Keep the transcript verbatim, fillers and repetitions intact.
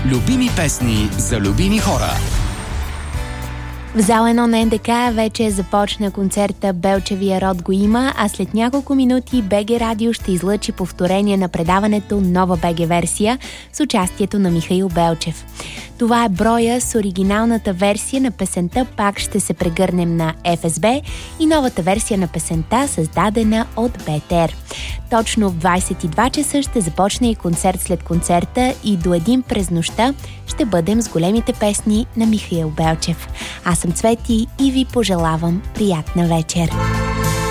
Любими песни за любими хора. В зала едно на Ен Де Ка вече започна концерта "Белчевия род го има", а след няколко минути БГ Радио ще излъчи повторение на предаването "Нова БГ версия" с участието на Михаил Белчев. Това е броя с оригиналната версия на песента "Пак ще се прегърнем" на Еф Ес Би и новата версия на песента, създадена от Бе Те Ер. Точно в двайсет и два часа ще започне и концерт след концерта и до един през нощта ще бъдем с големите песни на Михаил Белчев. Аз съм Цвети и ви пожелавам приятна вечер.